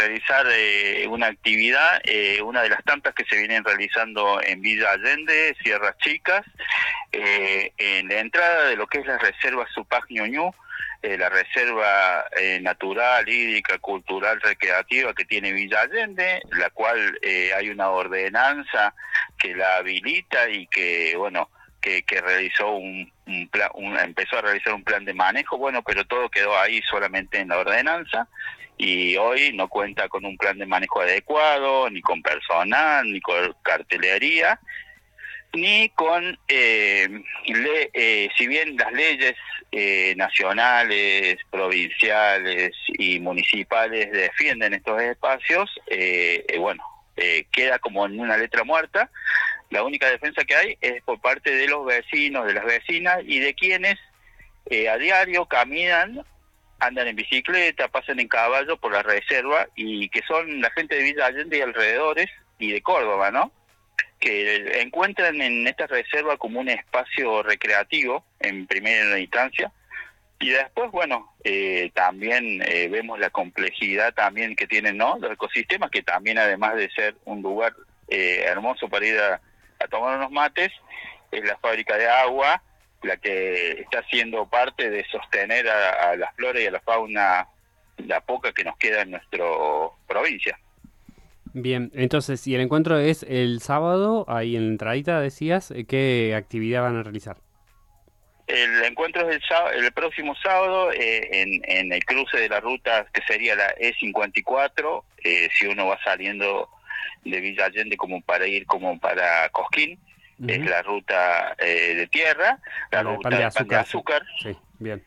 realizar una actividad, una de las tantas que se vienen realizando en Villa Allende, Sierras Chicas, en la entrada de lo que es la reserva Supac Ñuñú, la reserva natural, hídrica, cultural, recreativa que tiene Villa Allende, la cual hay una ordenanza que la habilita y que, bueno, que realizó empezó a realizar un plan de manejo, bueno, pero todo quedó ahí solamente en la ordenanza, y hoy no cuenta con un plan de manejo adecuado, ni con personal, ni con cartelería, ni con, si bien las leyes nacionales, provinciales y municipales defienden estos espacios, queda como en una letra muerta. La única defensa que hay es por parte de los vecinos, de las vecinas y de quienes a diario caminan, andan en bicicleta, pasan en caballo por la reserva, y que son la gente de Villa Allende y alrededores y de Córdoba, ¿no? Que encuentran en esta reserva como un espacio recreativo en primera instancia, y después, bueno, también vemos la complejidad también que tienen, ¿no?, los ecosistemas, que también, además de ser un lugar hermoso para ir a tomar unos mates, es la fábrica de agua la que está siendo parte de sostener a la flora y a la fauna, la poca que nos queda en nuestra provincia. Bien, entonces, y el encuentro es el sábado, ahí en la entradita decías, ¿qué actividad van a realizar? El encuentro es el próximo sábado, en el cruce de la ruta que sería la E54, si uno va saliendo de Villa Allende como para ir como para Cosquín, es la ruta de tierra, la ruta de pan de azúcar, sí, bien.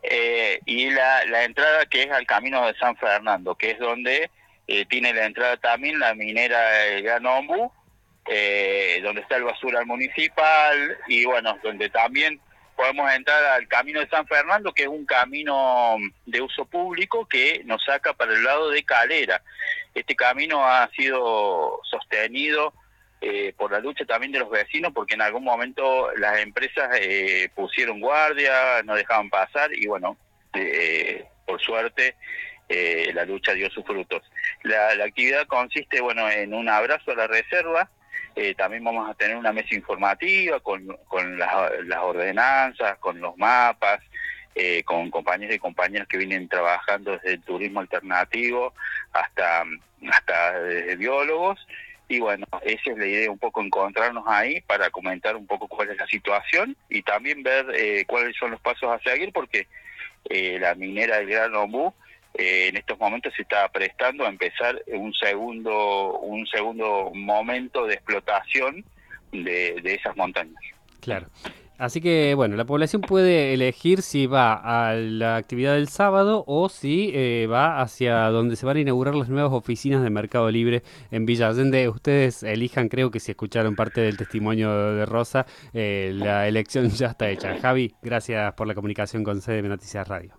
Y la entrada que es al camino de San Fernando, que es donde tiene la entrada también la minera El Gran Ombú, donde está el basural municipal, y bueno, donde también podemos entrar al camino de San Fernando, que es un camino de uso público que nos saca para el lado de Calera. Este camino ha sido sostenido por la lucha también de los vecinos, porque en algún momento las empresas pusieron guardia, no dejaban pasar, y bueno, por suerte la lucha dio sus frutos. La actividad consiste, bueno, en un abrazo a la reserva. También vamos a tener una mesa informativa con las ordenanzas, con los mapas, con compañeros y compañeras que vienen trabajando desde el turismo alternativo hasta desde biólogos. Y bueno, esa es la idea, un poco encontrarnos ahí para comentar un poco cuál es la situación y también ver cuáles son los pasos a seguir, porque la minera del Gran Ombú en estos momentos se está prestando a empezar un segundo momento de explotación de esas montañas. Claro. Así que, bueno, la población puede elegir si va a la actividad del sábado o si va hacia donde se van a inaugurar las nuevas oficinas de Mercado Libre en Villa Allende. Ustedes elijan, creo que si escucharon parte del testimonio de Rosa, la elección ya está hecha. Javi, gracias por la comunicación con CDM Noticias Radio.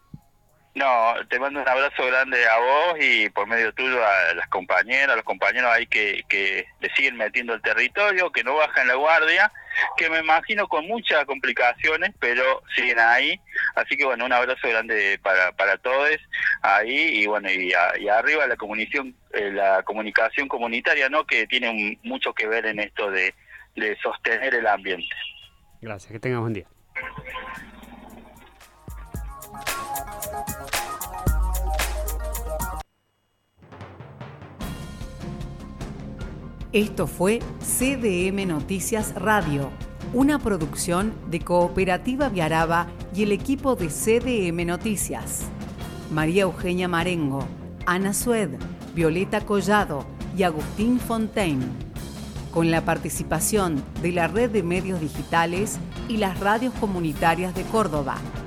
No, te mando un abrazo grande a vos y por medio tuyo a las compañeras, a los compañeros ahí que le siguen metiendo el territorio, que no bajan la guardia, que me imagino con muchas complicaciones, pero siguen ahí. Así que bueno, un abrazo grande para todos ahí, y bueno, y arriba la comunicación comunitaria, ¿no?, que tiene mucho que ver en esto de sostener el ambiente. Gracias, que tengas buen día. Esto fue CDM Noticias Radio, una producción de Cooperativa Viaraba y el equipo de CDM Noticias. María Eugenia Marengo, Ana Sued, Violeta Collado y Agustín Fontaine. Con la participación de la Red de Medios Digitales y las radios comunitarias de Córdoba.